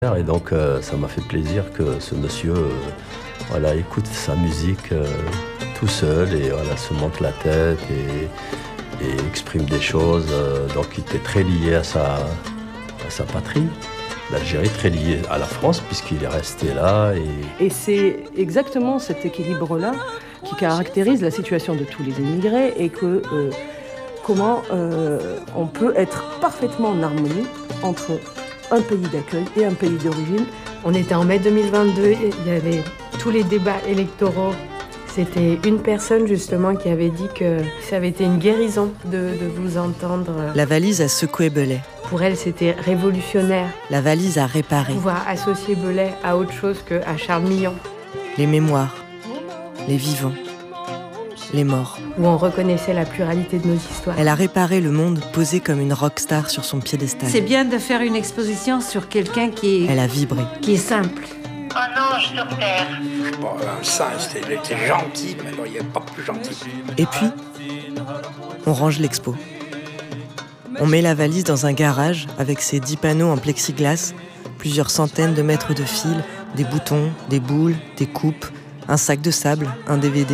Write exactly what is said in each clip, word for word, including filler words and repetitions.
Et donc euh, ça m'a fait plaisir que ce monsieur euh, voilà, écoute sa musique euh, tout seul et voilà, se monte la tête et, et exprime des choses. Euh, donc il était très lié à sa, à sa patrie. L'Algérie très liée à la France puisqu'il est resté là. Et, et c'est exactement cet équilibre-là qui caractérise la situation de tous les émigrés et que euh, comment euh, on peut être parfaitement en harmonie entre un pays d'accueil et un pays d'origine. On était en mai deux mille vingt-deux, il y avait tous les débats électoraux. C'était une personne justement qui avait dit que ça avait été une guérison de, de vous entendre. La valise a secoué Belay. Pour elle, c'était révolutionnaire. La valise a réparé. Pouvoir associer Belay à autre chose qu'à Charles Millon. Les mémoires, les vivants, les morts. Où on reconnaissait la pluralité de nos histoires. Elle a réparé le monde posé comme une rockstar sur son piédestal. C'est bien de faire une exposition sur quelqu'un qui est... Elle a vibré. Qui est simple. Un ange sur terre. Bon, un singe, il était gentil, mais alors il n'y avait pas plus gentil. Et puis, on range l'expo. On met la valise dans un garage avec ses dix panneaux en plexiglas, plusieurs centaines de mètres de fil, des boutons, des boules, des coupes, un sac de sable, un D V D.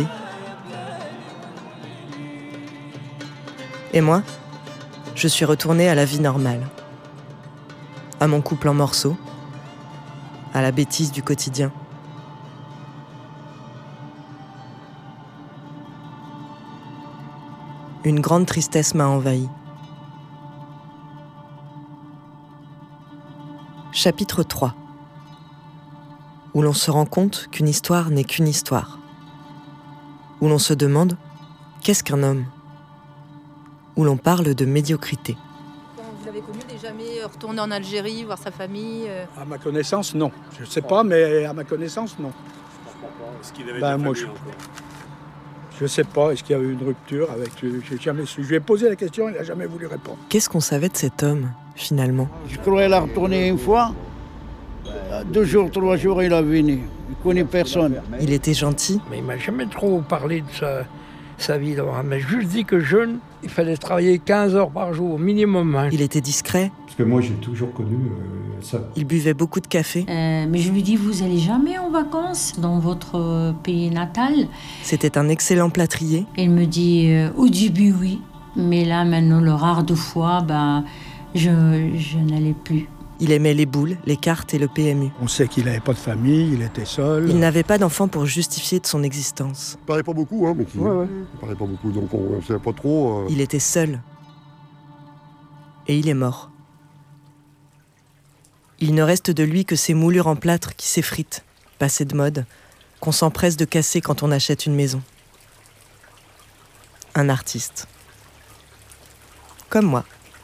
Et moi, je suis retournée à la vie normale. À mon couple en morceaux, à la bêtise du quotidien. Une grande tristesse m'a envahie. Chapitre trois, où l'on se rend compte qu'une histoire n'est qu'une histoire. Où l'on se demande « qu'est-ce qu'un homme ?» Où l'on parle de médiocrité. Vous l'avez connu, n'est jamais retourné en Algérie, voir sa famille euh... À ma connaissance, non. Je ne sais pas, mais à ma connaissance, non. Est-ce qu'il avait ben, des moi, je ne sais pas. Est-ce qu'il y a eu une rupture avec... J'ai jamais su. Je lui ai posé la question, il n'a jamais voulu répondre. Qu'est-ce qu'on savait de cet homme, finalement ? Je croyais la retourner une fois. Deux jours, trois jours, il est venu. Il ne connaît personne. Il était gentil. Mais il ne m'a jamais trop parlé de sa, sa vie. Il m'a juste dit que jeune, il fallait travailler quinze heures par jour, minimum. Hein. Il était discret. Parce que moi, j'ai toujours connu euh, ça. Il buvait beaucoup de café. Euh, mais je lui dis, vous allez jamais en vacances dans votre pays natal ? C'était un excellent plâtrier. Il me dit, euh, au début, oui. Mais là, maintenant, le rare de fois, bah, je, je n'allais plus. Il aimait les boules, les cartes et le P M U. On sait qu'il n'avait pas de famille, il était seul. Il n'avait pas d'enfant pour justifier de son existence. Il parlait pas beaucoup, hein, mais qui... ouais, ouais. Il parlait pas beaucoup, donc on ne savait pas trop. Euh... Il était seul. Et il est mort. Il ne reste de lui que ces moulures en plâtre qui s'effritent, passées de mode, qu'on s'empresse de casser quand on achète une maison. Un artiste. Comme moi.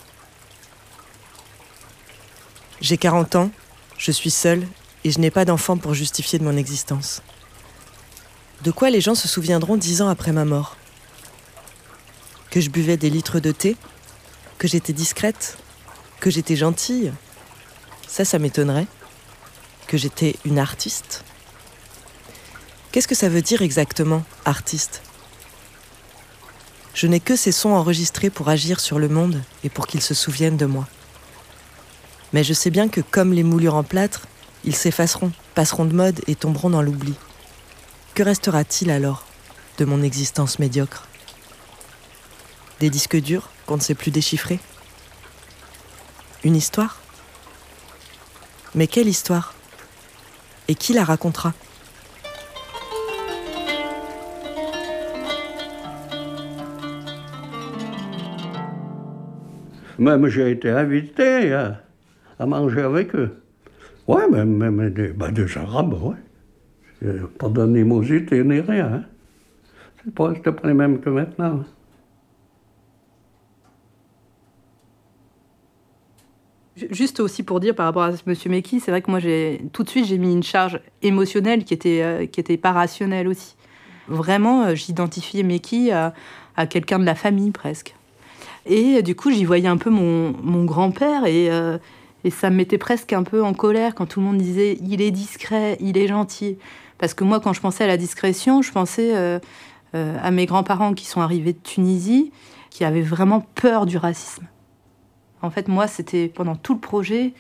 J'ai quarante ans, je suis seule et je n'ai pas d'enfant pour justifier de mon existence. De quoi les gens se souviendront dix ans après ma mort ? Que je buvais des litres de thé ? Que j'étais discrète ? Que j'étais gentille ? Ça, ça m'étonnerait. Que j'étais une artiste ? Qu'est-ce que ça veut dire exactement, artiste ? Je n'ai que ces sons enregistrés pour agir sur le monde et pour qu'ils se souviennent de moi. Mais je sais bien que, comme les moulures en plâtre, ils s'effaceront, passeront de mode et tomberont dans l'oubli. Que restera-t-il alors de mon existence médiocre ? Des disques durs qu'on ne sait plus déchiffrer ? Une histoire ? Mais quelle histoire ? Et qui la racontera ? Même j'ai été invité à... à manger avec eux. Ouais, même, même des, ben des Arabes, ouais. Pas d'animosité ni rien. Hein. C'est pas, c'était pas les mêmes que maintenant. Juste aussi pour dire par rapport à Monsieur Meki, c'est vrai que moi, j'ai, tout de suite, j'ai mis une charge émotionnelle qui était, euh, qui était pas rationnelle aussi. Vraiment, euh, j'identifiais Meki à, à quelqu'un de la famille, presque. Et euh, du coup, j'y voyais un peu mon, mon grand-père et... Euh, Et ça me mettait presque un peu en colère quand tout le monde disait « il est discret, il est gentil ». Parce que moi, quand je pensais à la discrétion, je pensais euh, euh, à mes grands-parents qui sont arrivés de Tunisie, qui avaient vraiment peur du racisme. En fait, moi, c'était pendant tout le projet,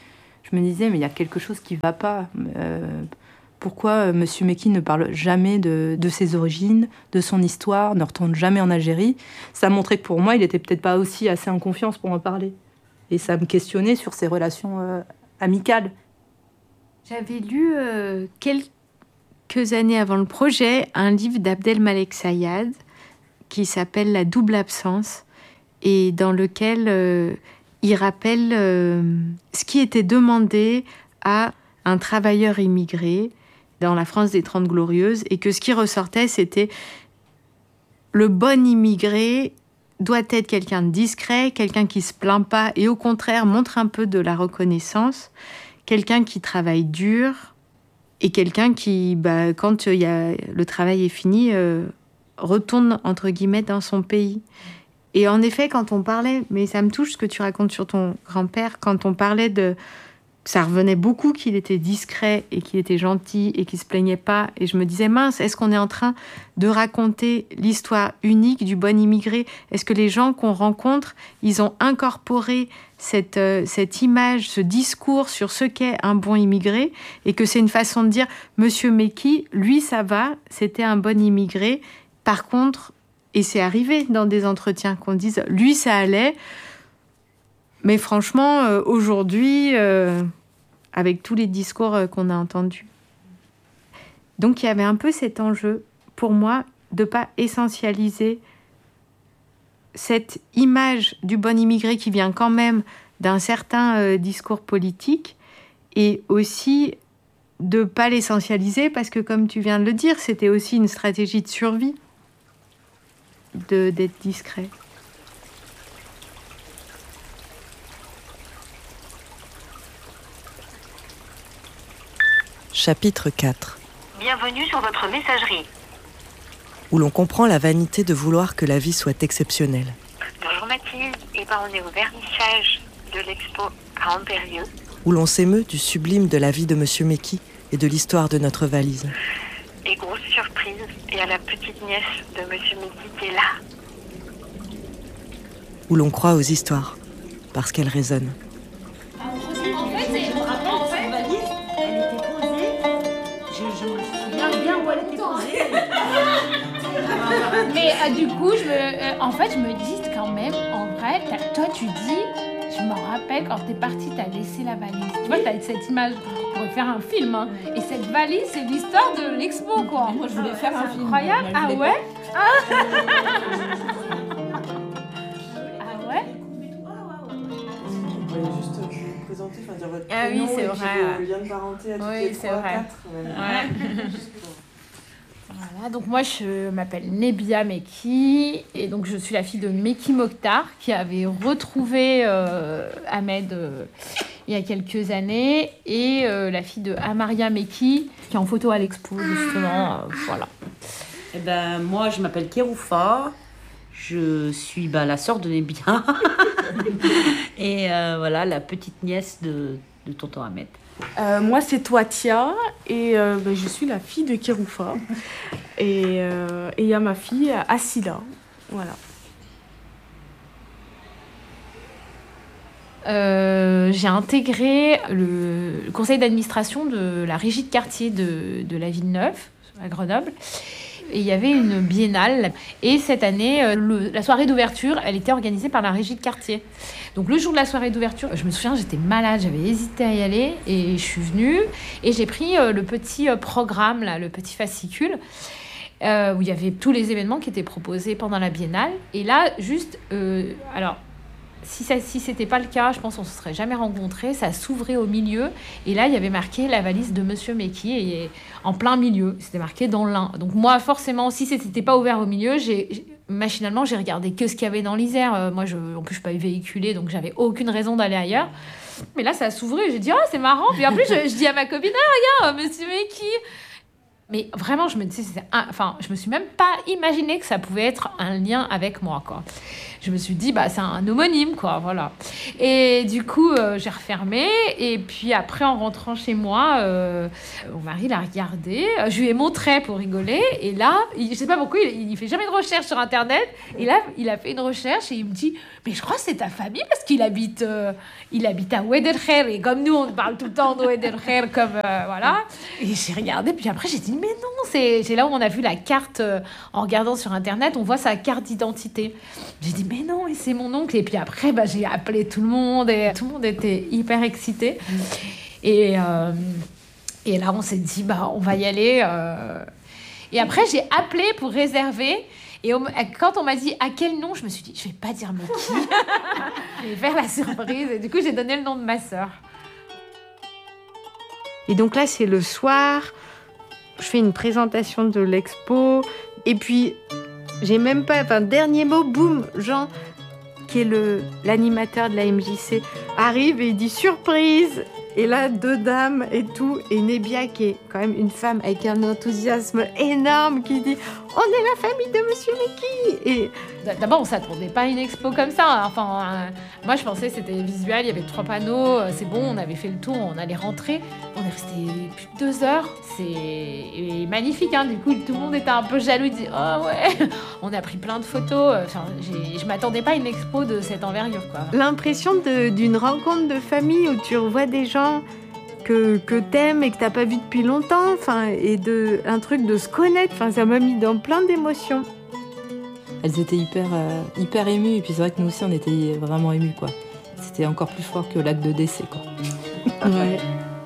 Je me disais, mais il y a quelque chose qui ne va pas. Euh, pourquoi euh, M. Meki ne parle jamais de, de ses origines, de son histoire, ne retourne jamais en Algérie? Ça montrait que pour moi, il n'était peut-être pas aussi assez en confiance pour en parler. Et ça me questionnait sur ses relations euh, amicales. J'avais lu euh, quelques années avant le projet un livre d'Abdelmalek Sayad qui s'appelle « La double absence » et dans lequel euh, il rappelle euh, ce qui était demandé à un travailleur immigré dans la France des Trente Glorieuses, et que ce qui ressortait, c'était le bon immigré doit être quelqu'un de discret, quelqu'un qui se plaint pas et au contraire montre un peu de la reconnaissance, quelqu'un qui travaille dur et quelqu'un qui, bah, quand y a, le travail est fini, euh, retourne entre guillemets dans son pays. Et en effet, quand on parlait, mais ça me touche ce que tu racontes sur ton grand-père, quand on parlait de... Ça revenait beaucoup qu'il était discret et qu'il était gentil et qu'il se plaignait pas. Et je me disais, mince, est-ce qu'on est en train de raconter l'histoire unique du bon immigré? Est-ce que les gens qu'on rencontre, ils ont incorporé cette, euh, cette image, ce discours sur ce qu'est un bon immigré, et que c'est une façon de dire, Monsieur Meki, lui, ça va, c'était un bon immigré. Par contre, et c'est arrivé dans des entretiens qu'on dise, lui, ça allait. Mais franchement, euh, aujourd'hui, euh, avec tous les discours euh, qu'on a entendus. Donc il y avait un peu cet enjeu, pour moi, de ne pas essentialiser cette image du bon immigré qui vient quand même d'un certain euh, discours politique, et aussi de ne pas l'essentialiser, parce que comme tu viens de le dire, c'était aussi une stratégie de survie, de, d'être discret. Chapitre quatre. Bienvenue sur votre messagerie. Où l'on comprend la vanité de vouloir que la vie soit exceptionnelle. Bonjour Mathilde, et ben on est au vernissage de l'expo à Ampérieux. Où l'on s'émeut du sublime de la vie de Monsieur Meki et de l'histoire de notre valise. Et grosse surprise, il y a la petite nièce de Monsieur Meki qui est là. Où l'on croit aux histoires, parce qu'elles résonnent. Mais euh, du coup, je me, euh, en fait, je me dis quand même, en vrai, toi, tu dis, je me rappelle quand t'es partie, t'as laissé la valise. Tu vois, t'as cette image, on pourrait faire un film, hein. Et cette valise, c'est l'histoire de l'expo, quoi. Et moi, je voulais ah, faire un film. Incroyable. Ah ouais. Ah. Ah ouais. On pourrait juste vous présenter, enfin dire votre ah oui, c'est vrai. Le lien de parenté à toutes oui, les c'est trois, vrai. quatre. Ouais. Voilà, donc moi je m'appelle Nebia Meki et donc je suis la fille de Meki Mokhtar qui avait retrouvé euh, Ahmed euh, il y a quelques années et euh, la fille de Amaria Meki qui est en photo à l'expo justement, euh, voilà. Eh ben moi je m'appelle Kéroufa, je suis bah, la sœur de Nebia et euh, voilà la petite nièce de, de tonton Ahmed. Euh, moi, c'est Toatia et euh, ben, je suis la fille de Kéroufa. Et il euh, y a ma fille Asila. Voilà. Euh, j'ai intégré le, le conseil d'administration de la régie de quartier de, de la Villeneuve, à Grenoble. Et il y avait une biennale. Et cette année, le, la soirée d'ouverture, elle était organisée par la régie de quartier. Donc le jour de la soirée d'ouverture, je me souviens, j'étais malade, j'avais hésité à y aller. Et je suis venue et j'ai pris le petit programme, là, le petit fascicule, euh, où il y avait tous les événements qui étaient proposés pendant la biennale. Et là, juste... Euh, alors... Si, ça, si c'était pas le cas, je pense qu'on se serait jamais rencontrés. Ça s'ouvrait au milieu. Et là, il y avait marqué la valise de Monsieur Meki et en plein milieu. C'était marqué dans l'un. Donc moi, forcément, si c'était pas ouvert au milieu, j'ai, j'ai, machinalement, j'ai regardé que ce qu'il y avait dans l'Isère. Euh, moi, je, en plus, je suis pas véhiculée, donc j'avais aucune raison d'aller ailleurs. Mais là, ça s'ouvrait. J'ai dit, oh, c'est marrant. Puis en plus, je, je dis à ma copine, ah, regarde, Monsieur Meki. Mais vraiment, je me disais, c'était un... enfin, je me suis même pas imaginé que ça pouvait être un lien avec moi, quoi. je me suis dit, bah, c'est un homonyme, quoi, voilà. Et du coup, euh, j'ai refermé. Et puis après, en rentrant chez moi, euh, mon mari l'a regardé. Je lui ai montré pour rigoler. Et là, il, je sais pas pourquoi, il, il fait jamais de recherche sur Internet. Et là, il a fait une recherche et il me dit, mais je crois que c'est ta famille parce qu'il habite, euh, il habite à Oued El Kher. Et comme nous, on parle tout le temps de Oued El Kher, comme euh, voilà. Et j'ai regardé. Puis après, j'ai dit, mais non, c'est, c'est là où on a vu la carte euh, en regardant sur Internet. On voit sa carte d'identité. J'ai dit, mais non, et c'est mon oncle. Et puis après, bah, j'ai appelé tout le monde et tout le monde était hyper excité. Et, euh, et là, on s'est dit, bah, on va y aller. Euh... Et après, j'ai appelé pour réserver. Et on, quand on m'a dit à quel nom, je me suis dit, je vais pas dire mais qui. Je vais faire la surprise. Et du coup, j'ai donné le nom de ma sœur. Et donc là, c'est le soir. Je fais une présentation de l'expo. Et puis, j'ai même pas... Enfin, dernier mot, boum, Jean, qui est le, l'animateur de la M J C, arrive et il dit « Surprise !» Et là, deux dames et tout. Et Nebia, qui est quand même une femme avec un enthousiasme énorme, qui dit « On est la famille de Monsieur Meki !» Et d'abord, on ne s'attendait pas à une expo comme ça. Enfin, euh, moi, je pensais que c'était visuel, il y avait trois panneaux, euh, c'est bon, on avait fait le tour, on allait rentrer. On est resté plus de deux heures. C'est et magnifique, hein. Du coup, tout le monde était un peu jaloux, il dit « Oh ouais !» On a pris plein de photos. Enfin, j'ai, je ne m'attendais pas à une expo de cette envergure, quoi. L'impression de, d'une rencontre de famille où tu revois des gens que, que t'aimes et que t'as pas vu depuis longtemps, enfin, et de, un truc de se connaître, enfin, ça m'a mis dans plein d'émotions. Elles étaient hyper, euh, hyper émues, et puis c'est vrai que nous aussi on était vraiment émus, quoi. C'était encore plus fort que l'acte de décès, quoi. Ouais.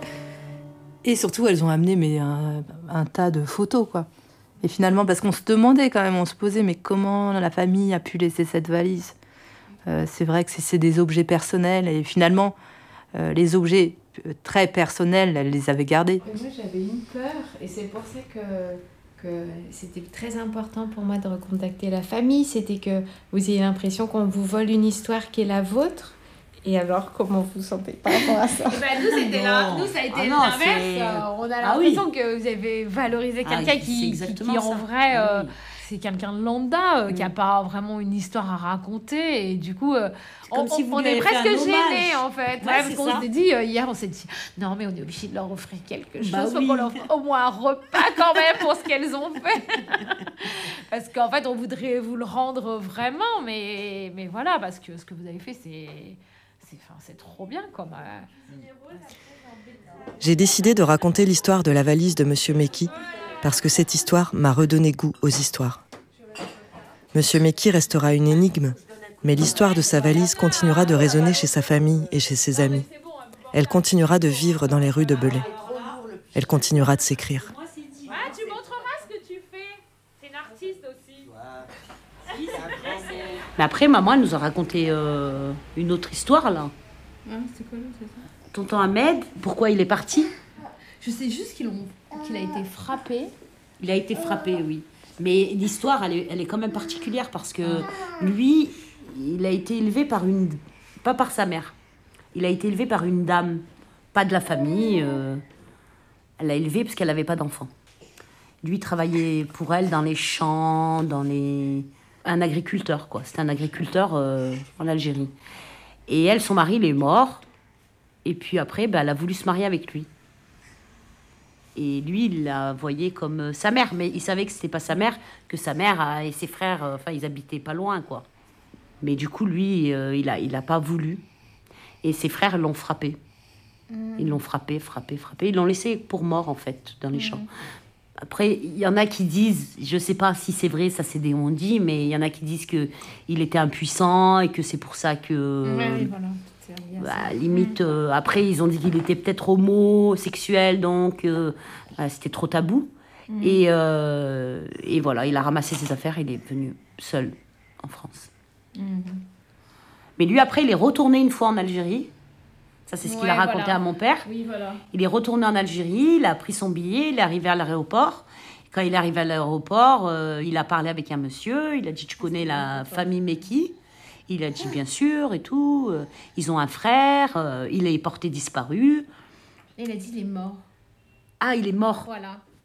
Et surtout, elles ont amené mais, un, un tas de photos, quoi. Et finalement, parce qu'on se demandait quand même, on se posait, mais comment la famille a pu laisser cette valise ? euh, C'est vrai que c'est, c'est des objets personnels, et finalement, euh, les objets très personnels, elle les avait gardés. Moi, j'avais une peur, et c'est pour ça que, que c'était très important pour moi de recontacter la famille. C'était que vous ayez l'impression qu'on vous vole une histoire qui est la vôtre. Et alors, comment vous vous sentez par rapport à ça ? Ben, nous, c'était là, nous, ça a été ah non, l'inverse. C'est... On a l'impression ah oui. que vous avez valorisé quelqu'un ah, qui, qui, qui en vrai, ah, euh, oui. c'est quelqu'un de lambda, euh, oui. qui n'a pas vraiment une histoire à raconter. Et du coup, euh, on, si on est presque gênés, en fait. Ouais, parce qu'on ça. s'est dit, euh, hier, on s'est dit, non, mais on est obligé de leur offrir quelque chose. Bah faut oui. qu'on leur offre au moins un repas quand même pour ce qu'elles ont fait. Parce qu'en fait, on voudrait vous le rendre vraiment. Mais, mais voilà, parce que ce que vous avez fait, c'est... C'est, enfin, c'est trop bien, comme... Euh... J'ai décidé de raconter l'histoire de la valise de Monsieur Meki parce que cette histoire m'a redonné goût aux histoires. Monsieur Meki restera une énigme, mais l'histoire de sa valise continuera de résonner chez sa famille et chez ses amis. Elle continuera de vivre dans les rues de Belay. Elle continuera de s'écrire. Ouais, tu montreras ce que tu fais. C'est une artiste aussi. Mais après, maman, elle nous a raconté euh, une autre histoire, là. Ah, c'est quoi, c'est ça ? Tonton Ahmed, pourquoi il est parti ? Je sais juste qu'il, ont, qu'il a été frappé. Il a été frappé, oui. Mais l'histoire, elle est, elle est quand même particulière parce que lui, il a été élevé par une... Pas par sa mère. Il a été élevé par une dame, pas de la famille. Euh, elle l'a élevé parce qu'elle n'avait pas d'enfant. Lui travaillait pour elle dans les champs, dans les... Un agriculteur, quoi. C'était un agriculteur euh, en Algérie. Et elle, son mari, il est mort. Et puis après, bah, elle a voulu se marier avec lui. Et lui, il la voyait comme sa mère. Mais il savait que c'était pas sa mère, que sa mère et ses frères, enfin, euh, ils habitaient pas loin, quoi. Mais du coup, lui, euh, il a, il a pas voulu. Et ses frères l'ont frappé. Mmh. Ils l'ont frappé, frappé, frappé. Ils l'ont laissé pour mort, en fait, dans les mmh. champs. Après, il y en a qui disent, je ne sais pas si c'est vrai, ça c'est des on-dit, mais il y en a qui disent qu'il était impuissant et que c'est pour ça que... Oui, voilà. Bah, limite, euh, après, ils ont dit qu'il était peut-être homosexuel, donc euh, bah, c'était trop tabou. Mmh. Et, euh, et voilà, il a ramassé ses affaires, il est venu seul en France. Mmh. Mais lui, après, il est retourné une fois en Algérie. Ça, c'est ce ouais, qu'il a raconté voilà. à mon père. Oui, voilà. Il est retourné en Algérie, il a pris son billet, il est arrivé à l'aéroport. Quand il est arrivé à l'aéroport, euh, il a parlé avec un monsieur. Il a dit, tu connais la famille Meki ? Il a dit, bien sûr, et tout. Euh, ils ont un frère, euh, il est porté disparu. Et il a dit, il est mort. Ah, il est mort. Voilà.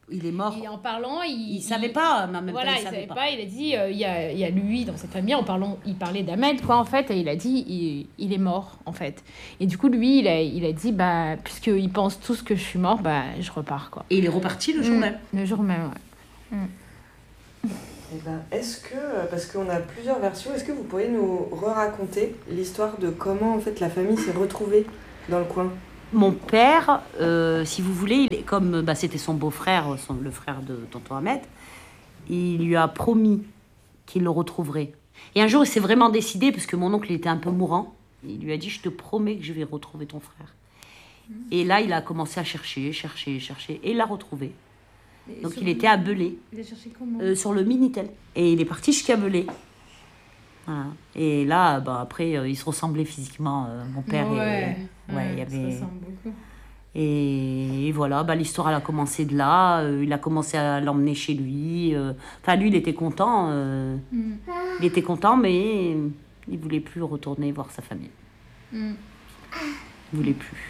Il est mort. Et en parlant, il... Il savait pas, mais en même voilà, temps, il il savait savait pas. pas. Il a dit, euh, il y, a, il y a lui dans cette famille, en parlant, il parlait d'Ahmed, quoi, en fait, et il a dit, il, il est mort, en fait. Et du coup, lui, il a, il a dit, bah, puisqu'ils pensent tous que je suis mort, bah, je repars, quoi. Et il est reparti le jour mmh. même. Le jour même, ouais. Mmh. Eh ben, est-ce que, parce qu'on a plusieurs versions, est-ce que vous pourriez nous re-raconter l'histoire de comment en fait la famille s'est retrouvée dans le coin? Mon père, euh, si vous voulez, il est comme bah, c'était son beau-frère, son, le frère de tonton Ahmed, il lui a promis qu'il le retrouverait. Et un jour, il s'est vraiment décidé, parce que mon oncle il était un peu mourant, il lui a dit « Je te promets que je vais retrouver ton frère. » Et là, il a commencé à chercher, chercher, chercher, et il l'a retrouvé. Donc il était à Belay, Il a cherché comment euh, sur le Minitel. Et il est parti jusqu'à Belay. Voilà. Et là, bah, après, euh, ils se ressemblaient physiquement, euh, mon père ouais. et... Ouais, ouais, il y ça avait... ressemble beaucoup. Et, et voilà, bah, l'histoire, elle a commencé de là. Euh, il a commencé à l'emmener chez lui. Euh... Enfin, lui, il était content. Euh... Mm. Il était content, mais il voulait plus retourner voir sa famille. Mm. Il voulait plus.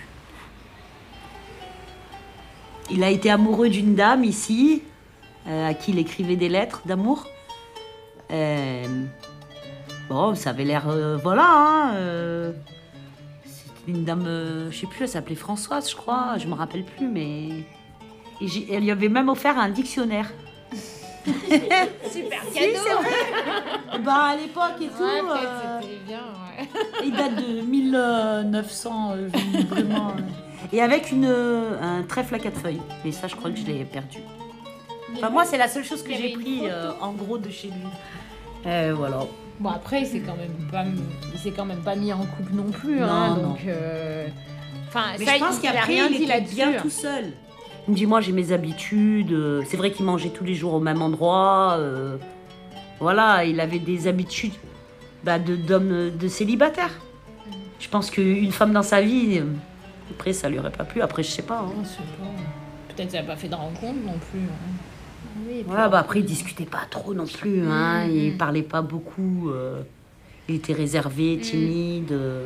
Il a été amoureux d'une dame ici, euh, à qui il écrivait des lettres d'amour. Euh, bon, ça avait l'air... Euh, voilà, hein, euh, c'était une dame... Euh, je sais plus, elle s'appelait Françoise, je crois. Je me rappelle plus, mais... Et j'ai- elle lui avait même offert un dictionnaire. Super Si, cadeau. c'est vrai. Bah, à l'époque et tout... Ouais, peut-être euh, c'était bien, ouais. il date de mille neuf cents, euh, je- vraiment... euh. Et avec une, un trèfle à quatre feuilles. Mais ça, je crois que je l'ai perdu. Enfin, moi, c'est la seule chose que Il y j'ai avait une pris photo. euh, en gros de chez lui. Et voilà. Bon, après, il s'est quand même pas, il s'est quand même pas mis en couple non plus, Non, hein, non. donc... euh, Enfin, Mais ça, je pense il a qu'après, rien il dit était là-dessus. bien tout seul. Il me dit, moi, j'ai mes habitudes. euh, C'est vrai qu'il mangeait tous les jours au même endroit. euh, Voilà, il avait des habitudes bah, de, d'homme de célibataire. Je pense qu'une femme dans sa vie, euh, après, ça lui aurait pas plu. Après, je sais pas. hein. Je sais pas. Peut-être qu'il n'a pas fait de rencontre non plus. hein. Oui, et puis Voilà, bah après, il discutait pas trop non plus. Hein. Mm, Il mm. parlait pas beaucoup. euh, Il était réservé, timide. euh.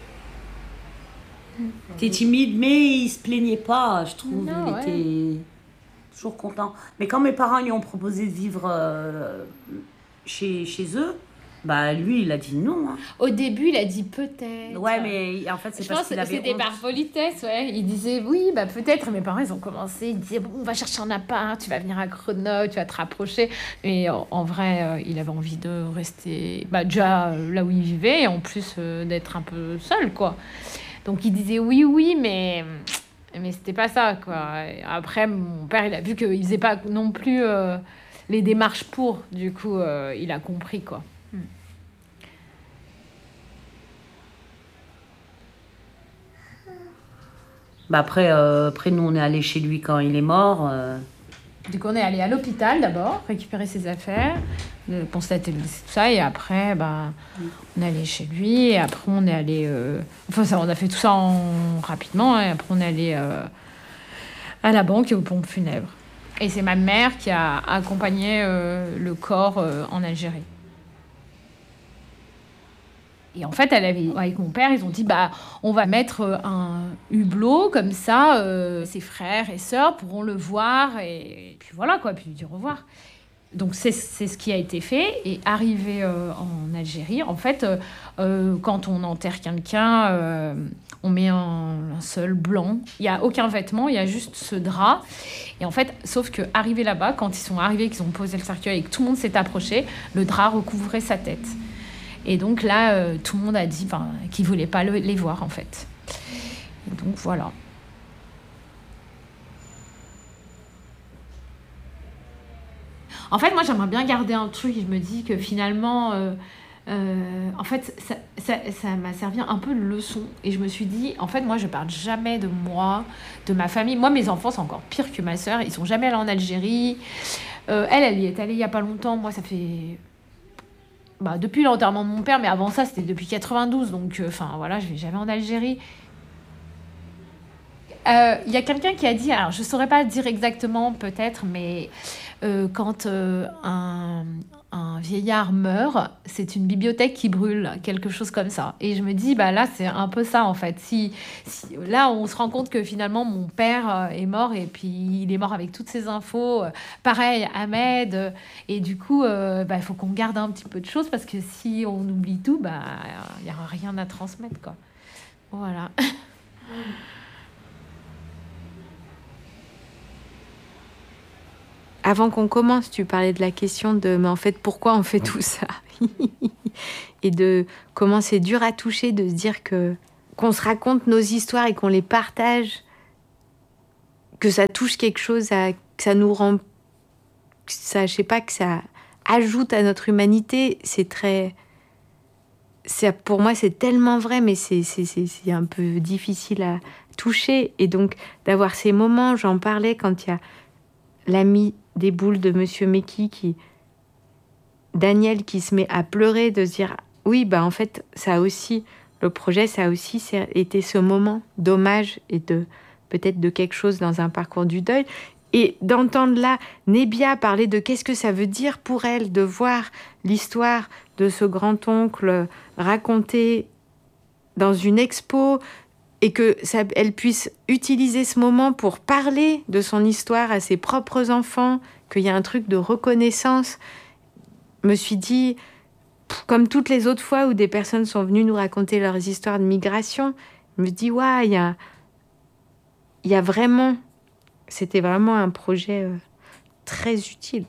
Il était timide, mais il se plaignait pas, je trouve. Non, il ouais. était toujours content. Mais quand mes parents lui ont proposé de vivre euh, chez, chez eux, bah lui, il a dit non. hein. Au début, il a dit peut-être. Ouais, mais en fait, c'est Je parce pense qu'il que avait c'était honte. par politesse, ouais. Il disait oui, bah peut-être. Mes parents, ils ont commencé. Ils disaient bon, on va chercher un appart, tu vas venir à Grenoble, tu vas te rapprocher. Et en, en vrai, euh, il avait envie de rester bah, déjà euh, là où il vivait et en plus euh, d'être un peu seul, quoi. Donc il disait oui, oui, mais mais c'était pas ça, quoi. Et après, mon père, il a vu qu'il faisait pas non plus euh, les démarches pour. Du coup, euh, il a compris, quoi. Bah après, euh, après, nous, on est allé chez lui quand il est mort. euh. Du coup, on est allé à l'hôpital d'abord, récupérer ses affaires, le constater tout ça, et après, bah, on est allé chez lui, et après, on est allé. Euh... Enfin, ça, on a fait tout ça en... rapidement, et après, on est allé euh, à la banque et aux pompes funèbres. Et c'est ma mère qui a accompagné euh, le corps euh, en Algérie. Et en fait, elle avait, avec mon père, ils ont dit bah, on va mettre un hublot comme ça, euh, ses frères et sœurs pourront le voir et, et puis voilà quoi, puis lui dire au revoir. Donc c'est, c'est ce qui a été fait. Et arrivé euh, en Algérie, en fait, euh, euh, quand on enterre quelqu'un, euh, on met un, un seul blanc. Il n'y a aucun vêtement, il y a juste ce drap. Et en fait, sauf que arrivé là-bas, quand ils sont arrivés, qu'ils ont posé le cercueil et que tout le monde s'est approché, le drap recouvrait sa tête. Et donc là, euh, tout le monde a dit qu'il ne voulait pas le, les voir, en fait. Et donc, voilà. En fait, moi, j'aimerais bien garder un truc. Je me dis que finalement, euh, euh, en fait, ça, ça, ça m'a servi un peu de leçon. Et je me suis dit, en fait, moi, je ne parle jamais de moi, de ma famille. Moi, mes enfants, c'est encore pire que ma sœur. Ils ne sont jamais allés en Algérie. Euh, elle, elle y est allée il n'y a pas longtemps. Moi, ça fait... Bah, depuis l'enterrement de mon père, mais avant ça, c'était depuis quatre-vingt-douze. Donc, enfin, euh, voilà, je vais jamais en Algérie. Euh, Il y a quelqu'un qui a dit, alors je ne saurais pas dire exactement peut-être, mais euh, quand euh, un, un vieillard meurt, c'est une bibliothèque qui brûle, quelque chose comme ça. Et je me dis, bah là c'est un peu ça en fait. Si, si, là on se rend compte que finalement mon père est mort et puis il est mort avec toutes ces infos. Pareil, Ahmed. Euh, et du coup, euh, bah, il faut qu'on garde un petit peu de choses parce que si on oublie tout, bah il n'y aura rien à transmettre, quoi. Voilà. Avant qu'on commence, tu parlais de la question de mais en fait pourquoi on fait tout ça et de comment c'est dur à toucher de se dire que qu'on se raconte nos histoires et qu'on les partage, que ça touche quelque chose, à, que ça nous rend, que ça, je sais pas, que ça ajoute à notre humanité. C'est très, c'est pour moi c'est tellement vrai, mais c'est c'est c'est c'est un peu difficile à toucher et donc d'avoir ces moments. J'en parlais quand il y a l'ami des boules de Monsieur Meki, qui, Daniel, qui se met à pleurer, de se dire oui, bah en fait, ça a aussi, le projet, ça a aussi été ce moment d'hommage et de peut-être de quelque chose dans un parcours du deuil. Et d'entendre là Nébia parler de qu'est-ce que ça veut dire pour elle de voir l'histoire de ce grand-oncle racontée dans une expo, et que ça, elle puisse utiliser ce moment pour parler de son histoire à ses propres enfants, qu'il y a un truc de reconnaissance. Je me suis dit, comme toutes les autres fois où des personnes sont venues nous raconter leurs histoires de migration, je me dis, ouais, il y a, il y a vraiment... C'était vraiment un projet euh, très utile.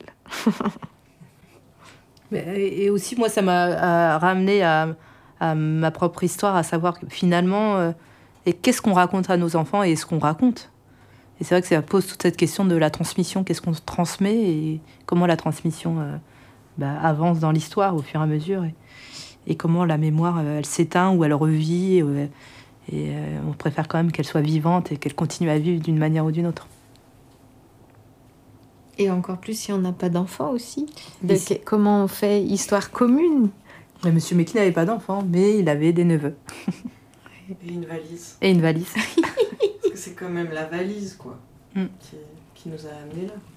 Et aussi, moi, ça m'a ramené à, à ma propre histoire, à savoir que finalement... Euh, Et qu'est-ce qu'on raconte à nos enfants et ce qu'on raconte. Et c'est vrai que ça pose toute cette question de la transmission, qu'est-ce qu'on transmet et comment la transmission euh, bah, avance dans l'histoire au fur et à mesure. Et, et comment la mémoire, euh, elle s'éteint ou elle revit. Euh, et euh, on préfère quand même qu'elle soit vivante et qu'elle continue à vivre d'une manière ou d'une autre. Et encore plus si on n'a pas d'enfants aussi. De que, comment on fait histoire commune. Mais Monsieur Meki n'avait pas d'enfants, mais il avait des neveux. Et une valise. Et une valise. Parce que c'est quand même la valise, quoi, mm. qui, qui nous a amenés là.